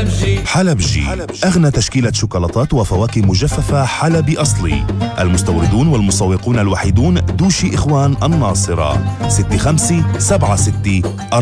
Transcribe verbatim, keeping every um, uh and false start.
حلبجي. حلبجي أغنى تشكيلة شوكولاتات وفواكه مجففة حلبي أصلي. المستوردون والمسوقون الوحيدون دوشي إخوان الناصرة. ستة خمسة سبعة ستة أربعة